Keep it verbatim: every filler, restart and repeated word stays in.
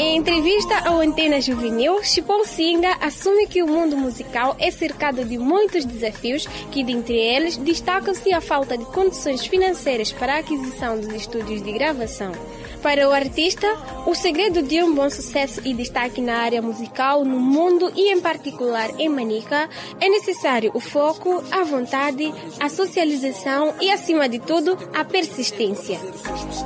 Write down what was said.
Em entrevista ao Antena Juvenil, Chipol Singa assume que o mundo musical é cercado de muitos desafios, que dentre eles destacam-se a falta de condições financeiras para a aquisição dos estúdios de gravação. Para o artista, o segredo de um bom sucesso e destaque na área musical no mundo e em particular em Manica é necessário o foco, a vontade, a socialização e, acima de tudo, a persistência.